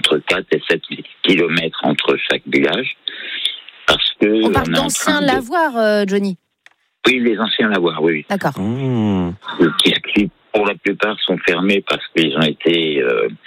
entre 4 et 7 kilomètres entre chaque village. Parce que on parle d'anciens lavoirs, Johnny. Oui, les anciens lavoirs, oui. D'accord. Qui, pour la plupart, sont fermés parce qu'ils ont été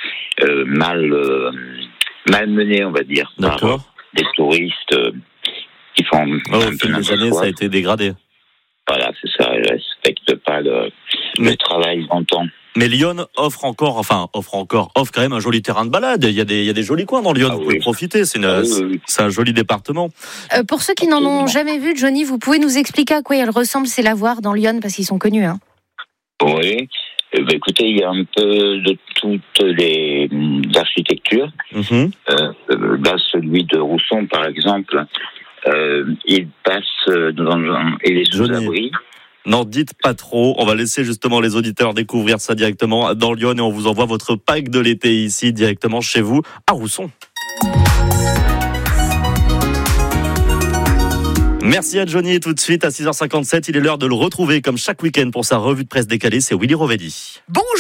mal menés, on va dire. D'accord. Par des touristes qui font au fil des années, ça a été dégradé. Voilà, c'est ça. Ils ne respectent pas le travail longtemps. Mais Lyon offre quand même un joli terrain de balade. Il y a des jolis coins dans Lyon, vous pouvez profiter. C'est un joli département. Pour ceux qui n'en ont jamais vu, Johnny, vous pouvez nous expliquer à quoi ils ressemblent ces lavoirs dans Lyon, parce qu'ils sont connus. Hein. Oui. Écoutez, il y a un peu de toutes les architectures. Là, celui de Rousson, par exemple, il passe il est sous abri. N'en dites pas trop, on va laisser justement les auditeurs découvrir ça directement dans Lyon et on vous envoie votre pack de l'été ici directement chez vous à Rousson. Merci à Johnny et tout de suite à 6h57, il est l'heure de le retrouver comme chaque week-end pour sa revue de presse décalée, c'est Willy Rovelli.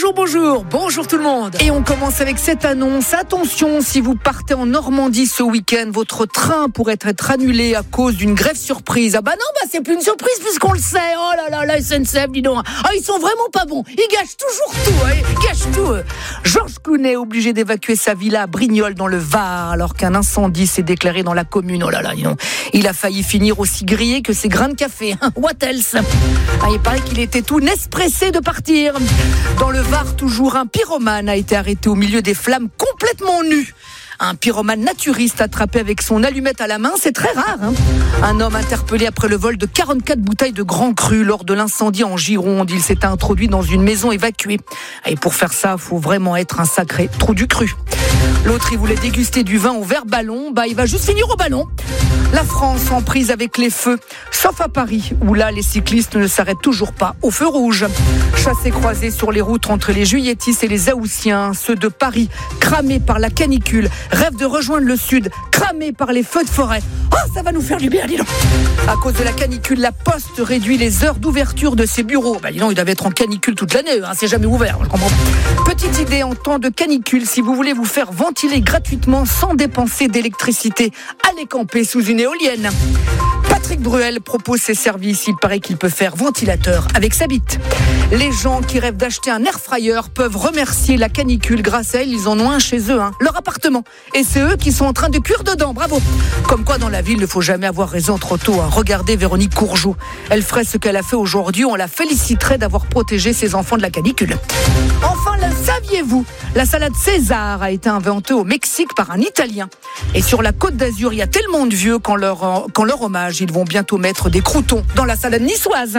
Bonjour tout le monde. Et on commence avec cette annonce. Attention, si vous partez en Normandie ce week-end, votre train pourrait être annulé à cause d'une grève surprise. Ah bah non, c'est plus une surprise puisqu'on le sait. Oh là là, la SNCF, dis donc. Ah, ils sont vraiment pas bons. Ils gâchent toujours tout. Ils gâchent tout. Georges Clooney est obligé d'évacuer sa villa à Brignoles dans le Var alors qu'un incendie s'est déclaré dans la commune. Oh là là, dis donc. Il a failli finir aussi grillé que ses grains de café. What else? Il paraît qu'il était tout nespressé de partir. Dans le Var, toujours un pyromane a été arrêté au milieu des flammes complètement nu. Un pyromane naturiste attrapé avec son allumette à la main, c'est très rare. Un homme interpellé après le vol de 44 bouteilles de Grand Cru lors de l'incendie en Gironde. Il s'est introduit dans une maison évacuée. Et pour faire ça, il faut vraiment être un sacré trou du cru. L'autre, il voulait déguster du vin au verre ballon. Il va juste finir au ballon. La France en prise avec les feux, sauf à Paris, où là, les cyclistes ne s'arrêtent toujours pas au feu rouge. Chassés croisés sur les routes entre les Juilletistes et les Haussiens, ceux de Paris, cramés par la canicule, rêvent de rejoindre le sud, cramés par les feux de forêt. Oh, ça va nous faire du bien, dis donc. À cause de la canicule, la Poste réduit les heures d'ouverture de ses bureaux. Dis donc, ils doivent être en canicule toute l'année, c'est jamais ouvert, je comprends. Petite idée en temps de canicule, si vous voulez vous faire ventiler gratuitement sans dépenser d'électricité, allez camper sous une éolienne. Patrick Bruel propose ses services. Il paraît qu'il peut faire ventilateur avec sa bite. Les gens qui rêvent d'acheter un air fryer peuvent remercier la canicule. Grâce à elle, ils en ont un chez eux, leur appartement. Et c'est eux qui sont en train de cuire dedans. Bravo. Comme quoi, dans la ville, il ne faut jamais avoir raison trop tôt. Regardez Véronique Courgeot. Elle ferait ce qu'elle a fait aujourd'hui. On la féliciterait d'avoir protégé ses enfants de la canicule. Enfin, saviez-vous, la salade César a été inventée au Mexique par un Italien. Et sur la Côte d'Azur, il y a tellement de vieux qu'en leur hommage, ils vont bientôt mettre des croûtons dans la salade niçoise.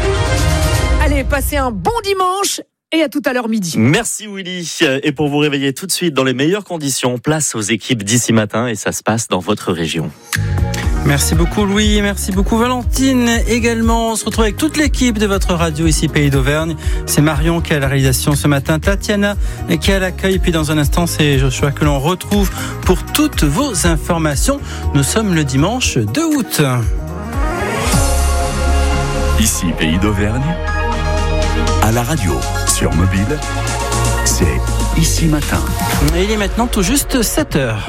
Allez, passez un bon dimanche et à tout à l'heure midi. Merci Willy. Et pour vous réveiller tout de suite dans les meilleures conditions, place aux équipes d'ici matin et ça se passe dans votre région. Merci beaucoup Louis, merci beaucoup Valentine également. On se retrouve avec toute l'équipe de votre radio ici Pays d'Auvergne. C'est Marion qui a la réalisation ce matin, Tatiana qui a l'accueil. Et puis dans un instant, c'est Joshua que l'on retrouve pour toutes vos informations. Nous sommes le dimanche 2 août. Ici Pays d'Auvergne, à la radio, sur mobile, c'est Ici Matin. Et il est maintenant tout juste 7h.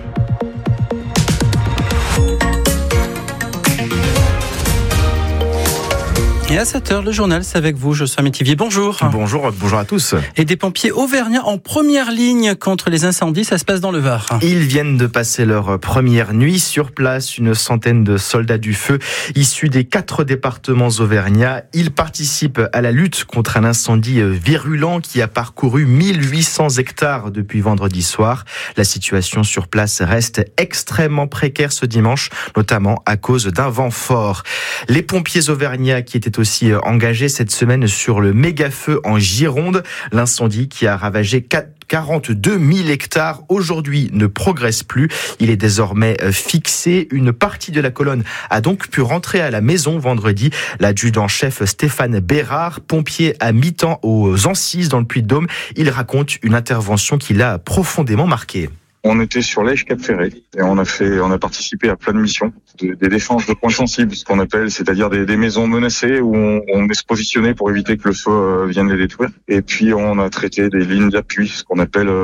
Et à 7h, le journal, c'est avec vous, Joshua Métivier. Bonjour. Bonjour à tous. Et des pompiers auvergnats en première ligne contre les incendies, ça se passe dans le Var. Ils viennent de passer leur première nuit sur place, une centaine de soldats du feu issus des 4 départements auvergnats. Ils participent à la lutte contre un incendie virulent qui a parcouru 1800 hectares depuis vendredi soir. La situation sur place reste extrêmement précaire ce dimanche, notamment à cause d'un vent fort. Les pompiers auvergnats qui étaient aussi engagés cette semaine sur le méga-feu en Gironde. L'incendie qui a ravagé 42 000 hectares aujourd'hui ne progresse plus. Il est désormais fixé. Une partie de la colonne a donc pu rentrer à la maison vendredi. L'adjudant-chef Stéphane Bérard, pompier à mi-temps aux Ancises dans le Puy-de-Dôme, il raconte une intervention qui l'a profondément marqué. On était sur l'Èche-Cap-Ferré et on a participé à plein de missions, des défenses de points sensibles, ce qu'on appelle, c'est-à-dire des maisons menacées où on est se positionner pour éviter que le feu vienne les détruire. Et puis on a traité des lignes d'appui, ce qu'on appelle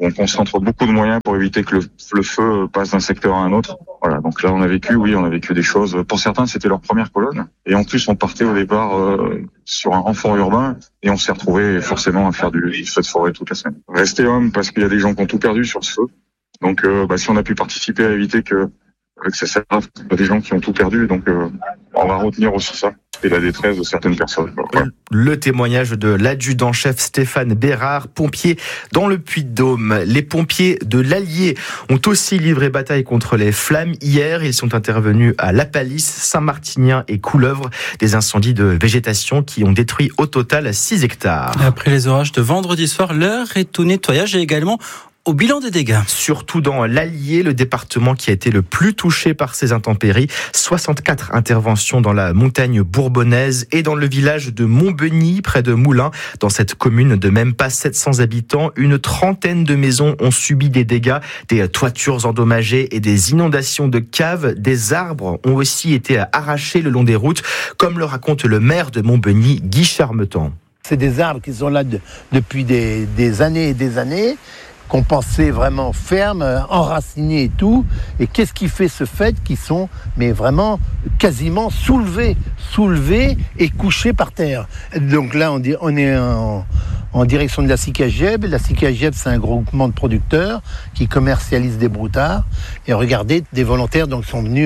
On concentre beaucoup de moyens pour éviter que le feu passe d'un secteur à un autre. Voilà, donc là on a vécu des choses. Pour certains, c'était leur première colonne. Et en plus, on partait au départ sur un renfort urbain et on s'est retrouvé forcément à faire du feu de forêt toute la semaine. Restez homme parce qu'il y a des gens qui ont tout perdu sur ce feu. Donc si on a pu participer à éviter que ça serve, il y a des gens qui ont tout perdu. Donc on va retenir aussi ça. Et la détresse de certaines personnes. Voilà. Le témoignage de l'adjudant-chef Stéphane Bérard, pompier dans le Puy-de-Dôme. Les pompiers de l'Allier ont aussi livré bataille contre les flammes hier. Ils sont intervenus à La Palisse, Saint-Martinien et Couleuvre. Des incendies de végétation qui ont détruit au total 6 hectares. Après les orages de vendredi soir, l'heure est au nettoyage et également au bilan des dégâts. Surtout dans l'Allier, le département qui a été le plus touché par ces intempéries. 64 interventions dans la montagne bourbonnaise et dans le village de Montbeny, près de Moulins. Dans cette commune de même pas 700 habitants, une trentaine de maisons ont subi des dégâts, des toitures endommagées et des inondations de caves. Des arbres ont aussi été arrachés le long des routes, comme le raconte le maire de Montbeny, Guy Charmetan. C'est des arbres qui sont là depuis des années et des années, qu'on pensait vraiment fermes, enracinés et tout. Et qu'est-ce qui fait ce fait qu'ils sont vraiment quasiment soulevés et couchés par terre. Donc là, on est en direction de la CICAGEB. La CICAGEB, c'est un groupement de producteurs qui commercialisent des broutards. Et regardez, des volontaires donc sont venus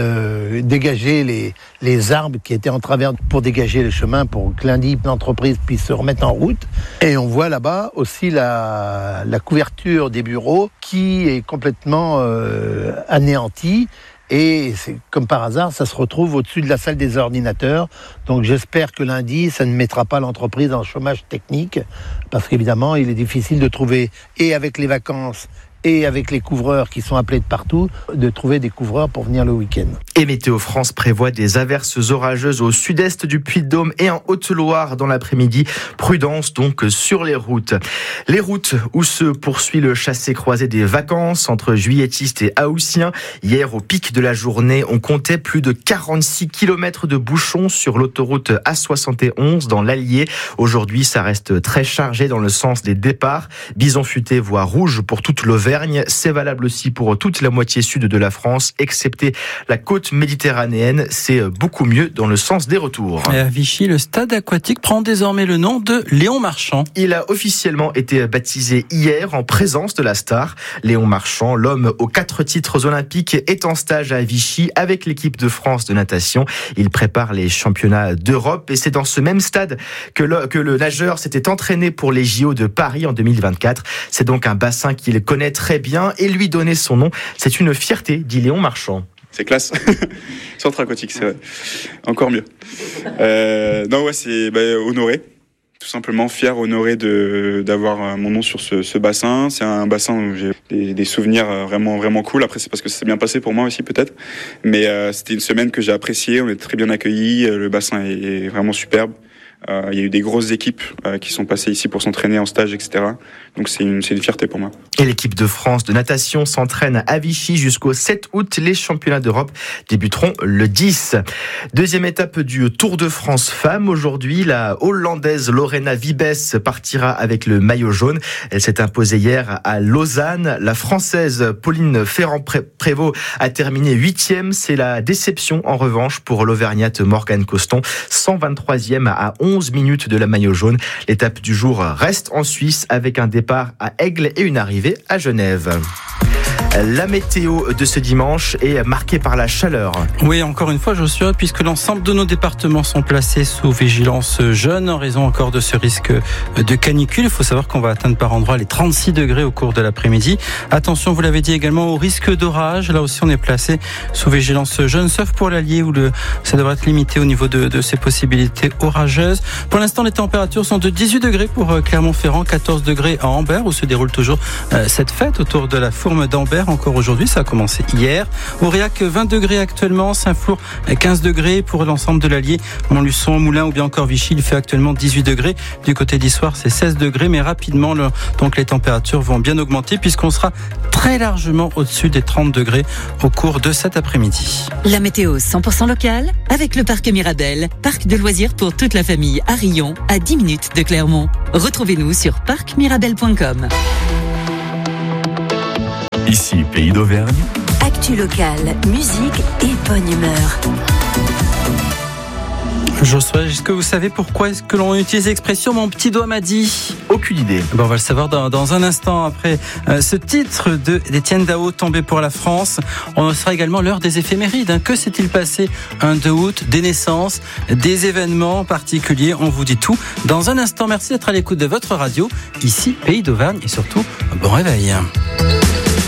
dégager les arbres qui étaient en travers pour dégager le chemin pour que l'entreprise puisse se remettre en route. Et on voit là-bas aussi la couverture des bureaux qui est complètement anéantie. Et c'est comme par hasard, ça se retrouve au-dessus de la salle des ordinateurs. Donc j'espère que lundi, ça ne mettra pas l'entreprise en chômage technique, parce qu'évidemment, il est difficile de trouver, et avec les vacances, et avec les couvreurs qui sont appelés de partout, de trouver des couvreurs pour venir le week-end. Et Météo France prévoit des averses orageuses au sud-est du Puy-de-Dôme et en Haute-Loire dans l'après-midi. Prudence donc sur les routes. Les routes où se poursuit le chassé-croisé des vacances entre juilletistes et haussiens. Hier, au pic de la journée, on comptait plus de 46 km de bouchons sur l'autoroute A71 dans l'Allier. Aujourd'hui, ça reste très chargé dans le sens des départs. Bison futé, voie rouge pour toute l'Auvergne. C'est valable aussi pour toute la moitié sud de la France, excepté la côte méditerranéenne. C'est beaucoup mieux dans le sens des retours. Et à Vichy, le stade aquatique prend désormais le nom de Léon Marchand. Il a officiellement été baptisé hier en présence de la star. Léon Marchand, l'homme aux 4 titres olympiques, est en stage à Vichy avec l'équipe de France de natation. Il prépare les championnats d'Europe et c'est dans ce même stade que le nageur s'était entraîné pour les JO de Paris en 2024. C'est donc un bassin qu'il connaît très bien et lui donner son nom, c'est une fierté, dit Léon Marchand. C'est classe. Centre aquatique, c'est vrai. Encore mieux. C'est honoré. Tout simplement fier, honoré d'avoir mon nom sur ce bassin. C'est un bassin où j'ai des souvenirs vraiment cool. Après, c'est parce que ça s'est bien passé pour moi aussi, peut-être. Mais c'était une semaine que j'ai appréciée. On est très bien accueillis. Le bassin est vraiment superbe. Il y a eu des grosses équipes qui sont passées ici pour s'entraîner en stage, etc. Donc c'est une fierté pour moi. Et l'équipe de France de natation s'entraîne à Vichy jusqu'au 7 août. Les championnats d'Europe débuteront le 10. Deuxième étape du Tour de France femmes. Aujourd'hui, la Hollandaise Lorena Wiebes partira avec le maillot jaune. Elle s'est imposée hier à Lausanne. La Française Pauline Ferrand-Prévot a terminé 8e. C'est la déception en revanche pour l'Auvergnate Morgane Coston. 123e à 11 minutes de la maillot jaune. L'étape du jour reste en Suisse avec un départ à Aigle et une arrivée à Genève. La météo de ce dimanche est marquée par la chaleur. Oui, encore une fois, Joshua, puisque l'ensemble de nos départements sont placés sous vigilance jaune en raison encore de ce risque de canicule. Il faut savoir qu'on va atteindre par endroits les 36 degrés au cours de l'après-midi. Attention, vous l'avez dit également, au risque d'orage. Là aussi, on est placé sous vigilance jaune, sauf pour l'Allier où ça devrait être limité au niveau de ces possibilités orageuses. Pour l'instant, les températures sont de 18 degrés pour Clermont-Ferrand, 14 degrés à Ambert où se déroule toujours cette fête autour de la fourme d'Ambert. Encore aujourd'hui, ça a commencé hier. Aurillac, 20 degrés actuellement. Saint-Flour, 15 degrés pour l'ensemble de l'Allier. Montluçon, Moulins ou bien encore Vichy, il fait actuellement 18 degrés. Du côté d'Issoire, c'est 16 degrés. Mais rapidement, donc les températures vont bien augmenter puisqu'on sera très largement au-dessus des 30 degrés au cours de cet après-midi. La météo 100% locale avec le parc Mirabel. Parc de loisirs pour toute la famille à Rion, à 10 minutes de Clermont. Retrouvez-nous sur parcmirabel.com. Ici, Pays d'Auvergne. Actu locale, musique et bonne humeur. Josué, est-ce que vous savez pourquoi est-ce que l'on utilise l'expression « mon petit doigt m'a dit » ? Aucune idée. On va le savoir dans un instant après ce titre d'Étienne Dao, Tombé pour la France. On sera également l'heure des éphémérides. Que s'est-il passé un 2 août ? Des naissances, des événements particuliers. On vous dit tout dans un instant. Merci d'être à l'écoute de votre radio. Ici, Pays d'Auvergne et surtout, bon réveil.